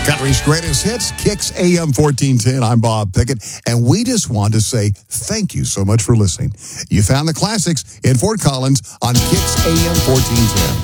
Country's greatest hits, Kicks AM 1410. I'm Bob Pickett, and we just want to say thank you so much for listening. You found the classics in Fort Collins on Kicks AM 1410.